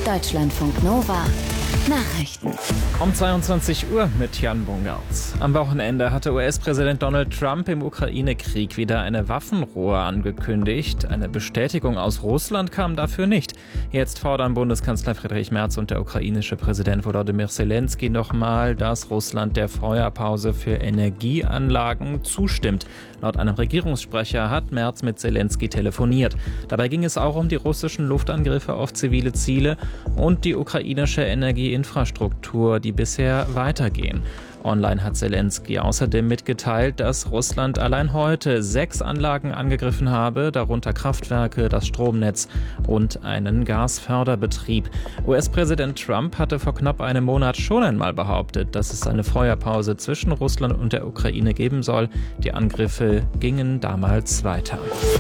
Deutschlandfunk Nova Nachrichten. Um 22 Uhr mit Jan Bungartz. Am Wochenende hatte US-Präsident Donald Trump im Ukraine-Krieg wieder eine Waffenruhe angekündigt. Eine Bestätigung aus Russland kam dafür nicht. Jetzt fordern Bundeskanzler Friedrich Merz und der ukrainische Präsident Volodymyr Zelensky nochmal, dass Russland der Feuerpause für Energieanlagen zustimmt. Laut einem Regierungssprecher hat Merz mit Zelensky telefoniert. Dabei ging es auch um die russischen Luftangriffe auf zivile Ziele und die ukrainische Energieinfrastruktur, die bisher weitergehen. Online hat Zelensky außerdem mitgeteilt, dass Russland allein heute 6 Anlagen angegriffen habe, darunter Kraftwerke, das Stromnetz und einen Gasförderbetrieb. US-Präsident Trump hatte vor knapp einem Monat schon einmal behauptet, dass es eine Feuerpause zwischen Russland und der Ukraine geben soll. Die Angriffe gingen damals weiter.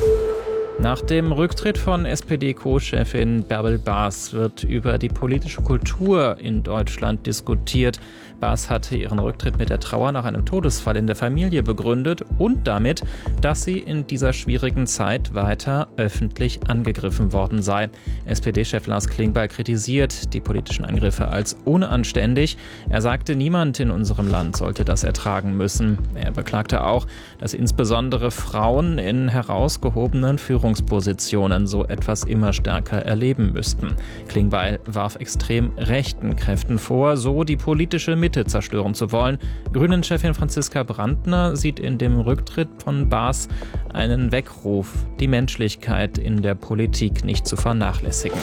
Nach dem Rücktritt von SPD-Co-Chefin Bärbel Baas wird über die politische Kultur in Deutschland diskutiert. Baas hatte ihren Rücktritt mit der Trauer nach einem Todesfall in der Familie begründet und damit, dass sie in dieser schwierigen Zeit weiter öffentlich angegriffen worden sei. SPD-Chef Lars Klingbeil kritisiert die politischen Angriffe als unanständig. Er sagte, niemand in unserem Land sollte das ertragen müssen. Er beklagte auch, dass insbesondere Frauen in herausgehobenen Führungspositionen so etwas immer stärker erleben müssten. Klingbeil warf extrem rechten Kräften vor, so die politische Mitte zerstören zu wollen. Grünen-Chefin Franziska Brandner sieht in dem Rücktritt von Baas einen Weckruf, die Menschlichkeit in der Politik nicht zu vernachlässigen.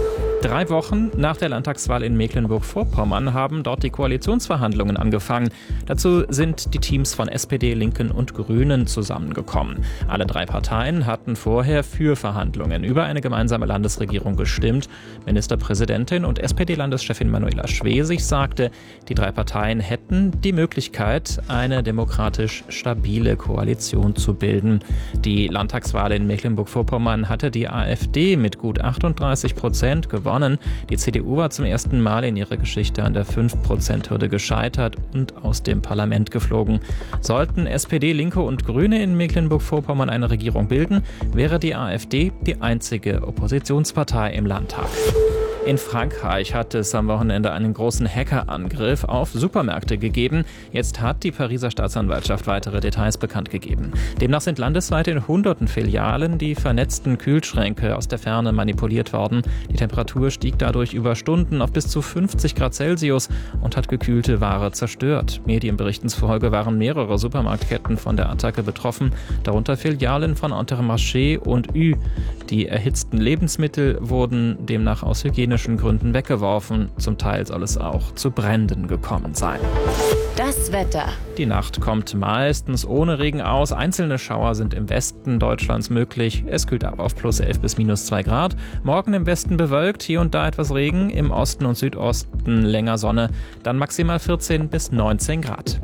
3 Wochen nach der Landtagswahl in Mecklenburg-Vorpommern haben dort die Koalitionsverhandlungen angefangen. Dazu sind die Teams von SPD, Linken und Grünen zusammengekommen. Alle 3 Parteien hatten vorher für Verhandlungen über eine gemeinsame Landesregierung gestimmt. Ministerpräsidentin und SPD-Landeschefin Manuela Schwesig sagte, die 3 Parteien hätten die Möglichkeit, eine demokratisch stabile Koalition zu bilden. Die Landtagswahl in Mecklenburg-Vorpommern hatte die AfD mit gut 38% gewonnen. Die CDU war zum ersten Mal in ihrer Geschichte an der 5%-Hürde gescheitert und aus dem Parlament geflogen. Sollten SPD, Linke und Grüne in Mecklenburg-Vorpommern eine Regierung bilden, wäre die AfD die einzige Oppositionspartei im Landtag. In Frankreich hat es am Wochenende einen großen Hackerangriff auf Supermärkte gegeben. Jetzt hat die Pariser Staatsanwaltschaft weitere Details bekannt gegeben. Demnach sind landesweit in hunderten Filialen die vernetzten Kühlschränke aus der Ferne manipuliert worden. Die Temperatur stieg dadurch über Stunden auf bis zu 50 Grad Celsius und hat gekühlte Ware zerstört. Medienberichten zufolge waren mehrere Supermarktketten von der Attacke betroffen, darunter Filialen von Intermarché und Ü. Die erhitzten Lebensmittel wurden demnach aus hygienischen Gründen weggeworfen. Zum Teil soll es auch zu Bränden gekommen sein. Das Wetter. Die Nacht kommt meistens ohne Regen aus. Einzelne Schauer sind im Westen Deutschlands möglich. Es kühlt ab auf +11 bis -2 Grad. Morgen im Westen bewölkt, hier und da etwas Regen. Im Osten und Südosten länger Sonne. Dann maximal 14 bis 19 Grad.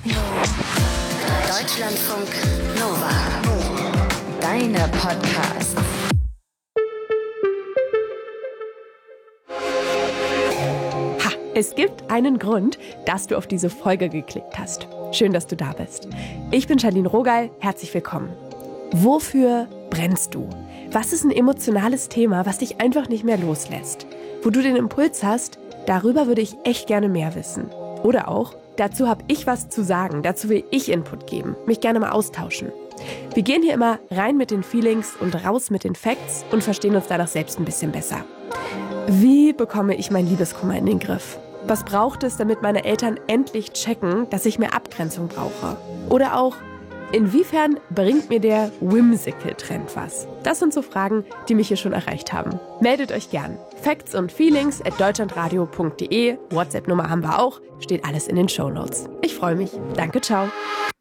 Deutschlandfunk Nova. Deine Podcasts. Es gibt einen Grund, dass du auf diese Folge geklickt hast. Schön, dass du da bist. Ich bin Charlene Rogal, herzlich willkommen. Wofür brennst du? Was ist ein emotionales Thema, was dich einfach nicht mehr loslässt? Wo du den Impuls hast, darüber würde ich echt gerne mehr wissen. Oder auch, dazu habe ich was zu sagen, dazu will ich Input geben, mich gerne mal austauschen. Wir gehen hier immer rein mit den Feelings und raus mit den Facts und verstehen uns danach selbst ein bisschen besser. Wie bekomme ich mein Liebeskummer in den Griff? Was braucht es, damit meine Eltern endlich checken, dass ich mehr Abgrenzung brauche? Oder auch, inwiefern bringt mir der Whimsical-Trend was? Das sind so Fragen, die mich hier schon erreicht haben. Meldet euch gern. Facts und Feelings@deutschlandradio.de. WhatsApp-Nummer haben wir auch. Steht alles in den Shownotes. Ich freue mich. Danke, ciao.